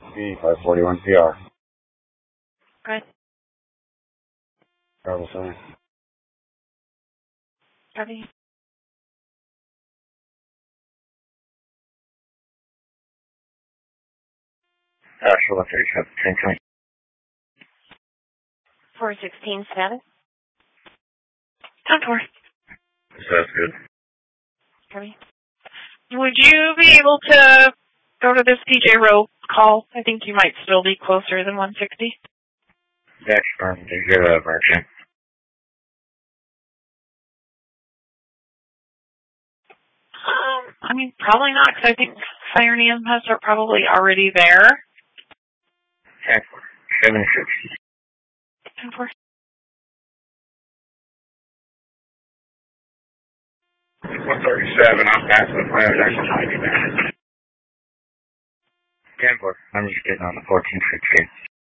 B541 PR. Good. Travel sign. Copy. Actual 37, 416 status. 10-4. Sounds good. Copy. Would you be able to go to this PJ Rowe call? I think you might still be closer than 160. That's fine. Did you get a merchant? I mean, probably not, because I think Fire and EMS are probably already there. 760. 10-4. 137, I'm passing the fire. That's a tiny man. 10-4. I'm just getting on the 1416.